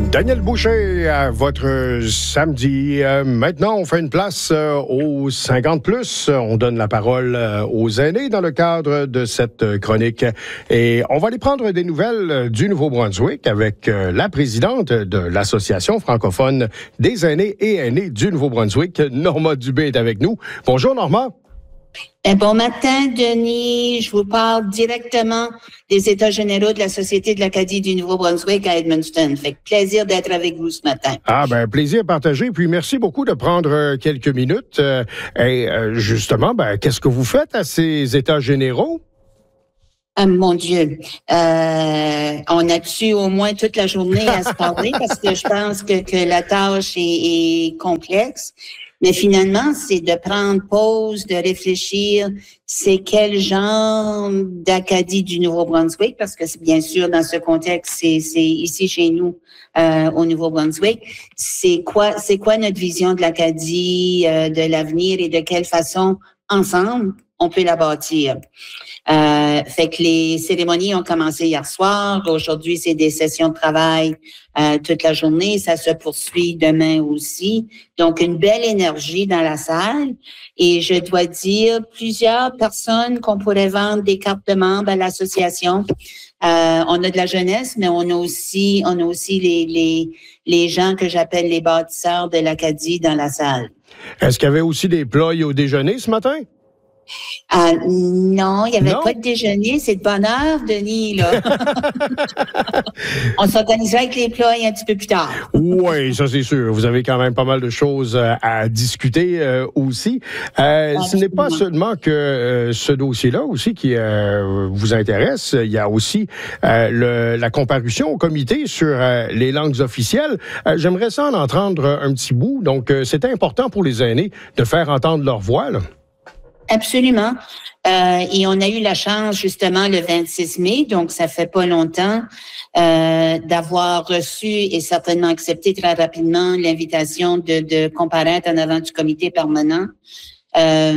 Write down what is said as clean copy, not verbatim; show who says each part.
Speaker 1: Daniel Boucher, à votre samedi. Maintenant, on fait une place aux 50+. On donne la parole aux aînés dans le cadre de cette chronique. Et on va aller prendre des nouvelles du Nouveau-Brunswick avec la présidente de l'Association francophone des aînés et aînées du Nouveau-Brunswick, Norma Dubé, est avec nous. Bonjour, Norma.
Speaker 2: Bon matin, Denis. Je vous parle directement des États généraux de la Société de l'Acadie du Nouveau-Brunswick à Edmundston. Fait que plaisir d'être avec vous ce matin.
Speaker 1: Plaisir partagé. Puis merci beaucoup de prendre quelques minutes. Justement, qu'est-ce que vous faites à ces États généraux?
Speaker 2: Mon Dieu, on a dessus au moins toute la journée à se parler parce que je pense que la tâche est complexe. Mais finalement, c'est de prendre pause, de réfléchir, c'est quel genre d'Acadie du Nouveau-Brunswick, parce que c'est bien sûr dans ce contexte, c'est ici chez nous au Nouveau-Brunswick. C'est quoi notre vision de l'Acadie, de l'avenir et de quelle façon ensemble on peut la bâtir. Fait que les cérémonies ont commencé hier soir. Aujourd'hui, c'est des sessions de travail toute la journée. Ça se poursuit demain aussi. Donc, une belle énergie dans la salle. Et je dois dire, plusieurs personnes qu'on pourrait vendre des cartes de membres à l'association. On a de la jeunesse, mais on a aussi les gens que j'appelle les bâtisseurs de l'Acadie dans la salle.
Speaker 1: Est-ce qu'il y avait aussi des plats au déjeuner ce matin?
Speaker 2: Non, il n'y avait pas de déjeuner. C'est de bonne heure, Denis, là. On s'organisera avec les plats un petit peu plus tard.
Speaker 1: Oui, ça c'est sûr. Vous avez quand même pas mal de choses à discuter aussi. Ce n'est pas seulement que ce dossier-là aussi qui vous intéresse. Il y a aussi la comparution au comité sur les langues officielles. J'aimerais ça en entendre un petit bout. Donc, c'est important pour les aînés de faire entendre leur voix, là.
Speaker 2: Absolument. Et on a eu la chance, justement, le 26 mai, donc ça fait pas longtemps, d'avoir reçu et certainement accepté très rapidement l'invitation de comparaître en avant du comité permanent.